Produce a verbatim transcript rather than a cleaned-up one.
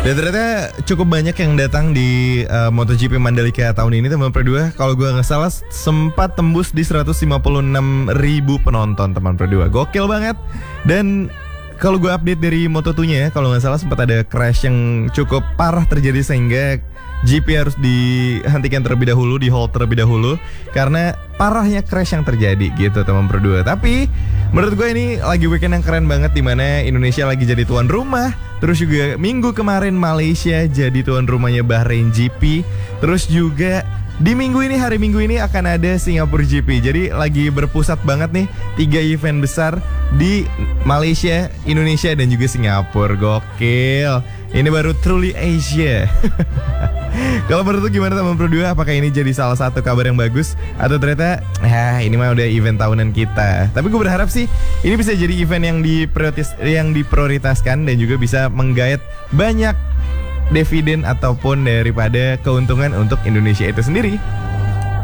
Dan ternyata cukup banyak yang datang di uh, MotoGP Mandalika tahun ini teman berdua. Kalau gue nggak salah sempat tembus di seratus lima puluh enam ribu penonton teman berdua. Gokil banget. Dan kalau gue update dari Moto dua-nya, kalau nggak salah sempat ada crash yang cukup parah terjadi sehingga G P harus dihentikan terlebih dahulu, di hold terlebih dahulu karena parahnya crash yang terjadi gitu teman berdua. Tapi menurut gue ini lagi weekend yang keren banget di mana Indonesia lagi jadi tuan rumah. Terus juga minggu kemarin Malaysia jadi tuan rumahnya Bahrain G P. Terus juga di minggu ini, hari minggu ini akan ada Singapura G P. Jadi lagi berpusat banget nih tiga event besar di Malaysia, Indonesia dan juga Singapura. Gokil. Ini baru truly Asia. Kalau menurut lu gimana teman berdua? Apakah ini jadi salah satu kabar yang bagus atau ternyata ah ini mah udah event tahunan kita? Tapi gue berharap sih ini bisa jadi event yang diprioritas yang diprioritaskan dan juga bisa menggait banyak dividen ataupun daripada keuntungan untuk Indonesia itu sendiri.